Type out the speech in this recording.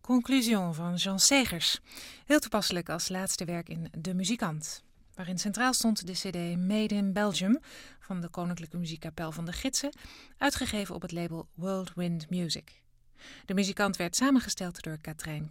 Conclusion van Jean Segers. Heel toepasselijk als laatste werk in De Muzikant, waarin centraal stond de cd Made in Belgium van de Koninklijke Muziekkapel van de Gidsen, uitgegeven op het label World Wind Music. De Muzikant werd samengesteld door Katrijn